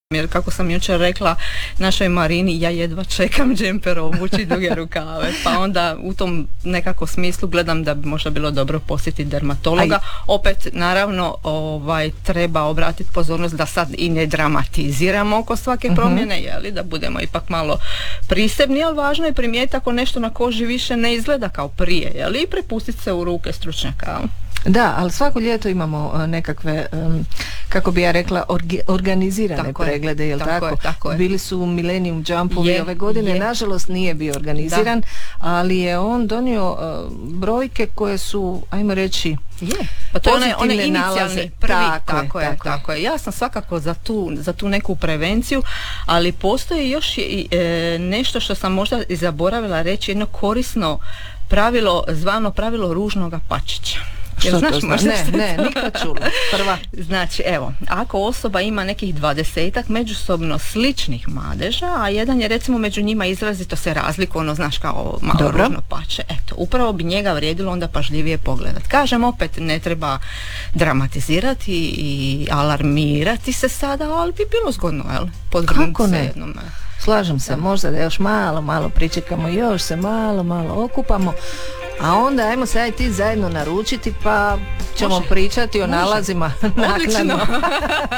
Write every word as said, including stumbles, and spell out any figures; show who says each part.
Speaker 1: Jer kako sam jučer rekla našoj Marini, ja jedva čekam džemper obući, duge rukave, pa onda u tom nekako smislu gledam da bi možda bilo dobro posjetiti dermatologa. Aj. Opet naravno ovaj, treba obratiti pozornost da sad i ne dramatiziramo oko svake uh-huh. promjene, jeli, da budemo ipak malo prisebni, ali važno je primijetiti ako nešto na koži više ne izgleda kao prije, jeli, i prepustiti se u ruke stručnjaka.
Speaker 2: Da, ali svako ljeto imamo uh, nekakve, um, kako bi ja rekla, orgi, organizirane tako preglede, jel tako?
Speaker 1: Tako je, tako je.
Speaker 2: Bili su Millennium Jumpovi ove godine, je. Nažalost nije bio organiziran, da. Ali je on donio uh, brojke koje su, ajmo reći,
Speaker 1: je. Pa to je one, one inicijalni
Speaker 2: nalaze.
Speaker 1: Prvi,
Speaker 2: tako,
Speaker 1: tako, je, tako, je, tako je. Ja sam svakako za tu, za tu neku prevenciju, ali postoji još i, e, nešto što sam možda i zaboravila reći, jedno korisno pravilo, zvano pravilo ružnoga pačića.
Speaker 2: Što znaš, to znaš? Ne, ne, nikad čula. Prva.
Speaker 1: Znači, evo, ako osoba ima nekih dvadesetak međusobno sličnih madeža, a jedan je recimo među njima izrazito se razlikuje, ono, znaš, kao malo Dobro. ružno pače, eto, upravo bi njega vrijedilo onda pažljivije pogledati. Kažem, opet ne treba dramatizirati i alarmirati se sada, ali bi bilo zgodno, jel?
Speaker 2: Kako ne? Jednom, Slažem se, da. Možda da još malo, malo pričekamo, još se malo, malo okupamo, a onda ajmo se aj ti zajedno naručiti pa ćemo Može. pričati o Može. nalazima naknadno.